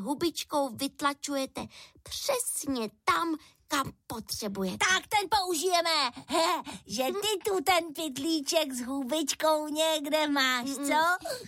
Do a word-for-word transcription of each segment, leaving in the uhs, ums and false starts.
hubičkou vytlačujete přesně tam, kam potřebujete. Tak ten použijeme. He, že ty tu ten pytlíček s hubičkou někde máš, co?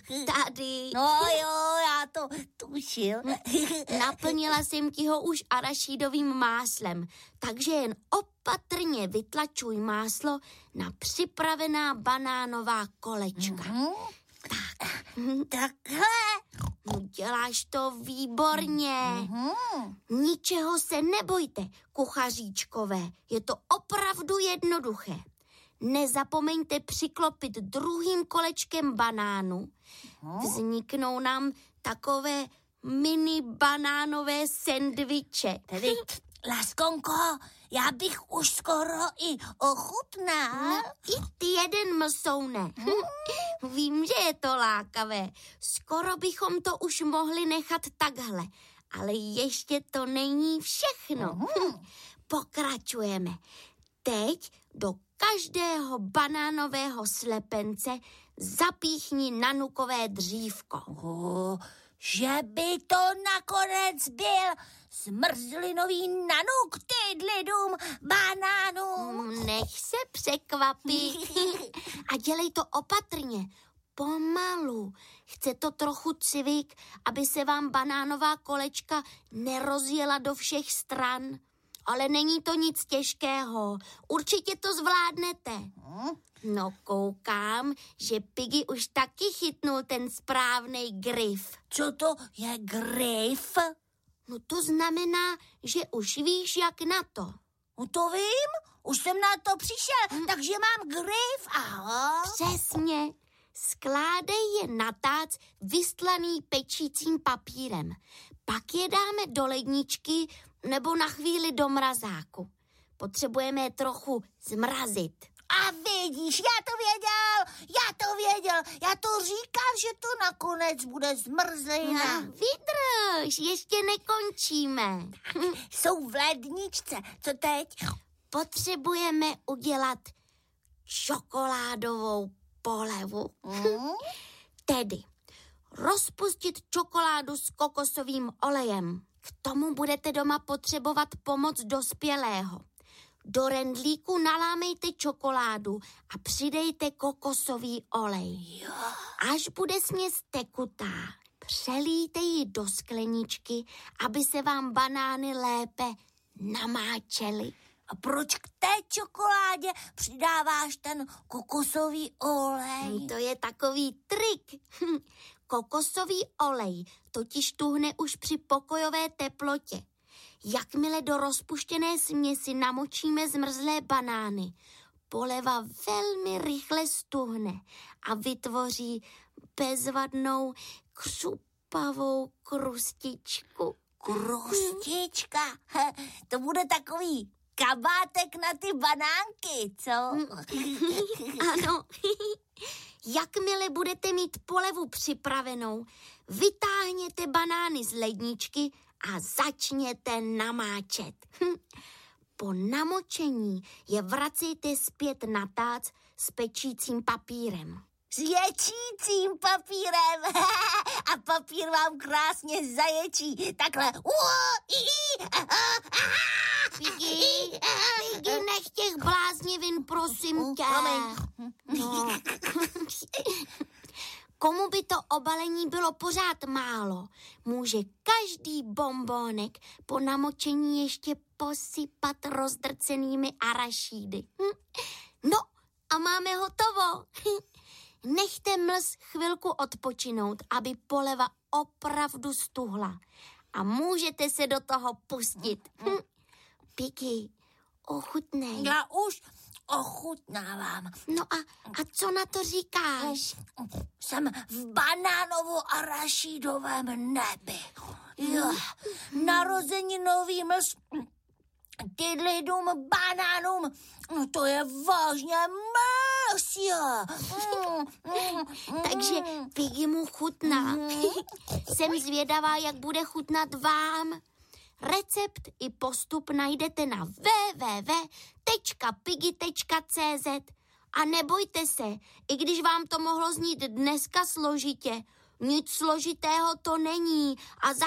Tady. No jo, já to tušil. Naplnila jsem ti ho už arašídovým máslem, takže jen opatrně vytlačuj máslo na připravená banánová kolečka. Mm-hmm. Tak. Takhle. No, děláš to výborně. Mm-hmm. Ničeho se nebojte, kuchaříčkové. Je to opravdu jednoduché. Nezapomeňte přiklopit druhým kolečkem banánu. Vzniknou nám takové mini banánové sendviče. Tedy, Laskonko, já bych už skoro i ochutnal. No, i ty jeden mlsoune. Hmm. Vím, že je to lákavé. Skoro bychom to už mohli nechat takhle. Ale ještě to není všechno. Hmm. Pokračujeme. Teď do každého banánového slepence zapíchni nanukové dřívko. Oh, že by to nakonec byl zmrzlinový nanuk, tydlidům, banánům. Nech se překvapit. A dělej to opatrně, pomalu. Chce to trochu cvik, aby se vám banánová kolečka nerozjela do všech stran. Ale není to nic těžkého. Určitě to zvládnete. No, koukám, že Piggy už taky chytnul ten správnej grif. Co to je grif? No to znamená, že už víš, jak na to. No to vím, už jsem na to přišel, hmm. takže mám grif, aha. Přesně. Skládej je na tác vystlaný pečícím papírem. Pak je dáme do ledničky nebo na chvíli do mrazáku. Potřebujeme je trochu zmrazit. A vidíš, já to věděl, já to věděl, já to říkal, že to nakonec bude zmrzlina. No, vydrž, ještě nekončíme. Jsou v ledničce, co teď? Potřebujeme udělat čokoládovou polevu. Mm. Tedy rozpustit čokoládu s kokosovým olejem. K tomu budete doma potřebovat pomoc dospělého. Do rendlíku nalámejte čokoládu a přidejte kokosový olej. Jo. Až bude směs tekutá, přelijte ji do skleničky, aby se vám banány lépe namáčely. A proč k té čokoládě přidáváš ten kokosový olej? To je takový trik. Kokosový olej totiž tuhne už při pokojové teplotě. Jakmile do rozpuštěné směsi namočíme zmrzlé banány, poleva velmi rychle stuhne a vytvoří bezvadnou křupavou krustičku. Krustička? To bude takový kabátek na ty banánky, co? Ano. Jakmile budete mít polevu připravenou, vytáhněte banány z ledničky a začněte namáčet. Po namočení je vracejte zpět na tác s pečícím papírem. S ječícím papírem. A papír vám krásně zaječí. Takhle. Piggy, Piggy, nech těch bláznivin, prosím tě. No. Komu by to obalení bylo pořád málo, může každý bombónek po namočení ještě posypat rozdrcenými arašídy. No a máme hotovo. Nechte mlz chvilku odpočinout, aby poleva opravdu stuhla. A můžete se do toho pustit. Piggy, ochutnej. Já už ochutnávám. No a, a co na to říkáš? Jsem v banánovo-arašídovém nebi. Jo, narozeninový mlz tydlidům banánům, no to je vážně mlz, jo. Takže Piggy mu chutná. Jsem zvědavá, jak bude chutnat vám. Recept i postup najdete na w w w tečka piggy tečka c z a nebojte se, i když vám to mohlo znít dneska složitě, nic složitého to není a za